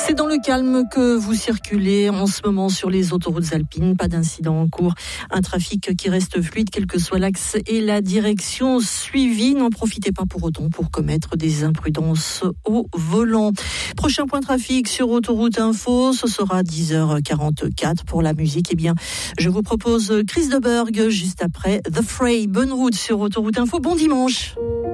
C'est dans le calme que vous circulez en ce moment sur les autoroutes alpines. Pas d'incident en cours. Un trafic qui reste fluide, quel que soit l'axe et la direction suivie. N'en profitez pas pour autant pour commettre des imprudences au volant. Prochain point trafic sur Autoroute Info, ce sera 10h44 pour la musique. Eh bien, je vous propose Chris de Burgh juste après The Fray. Bonne route sur Autoroute Info. Bon dimanche.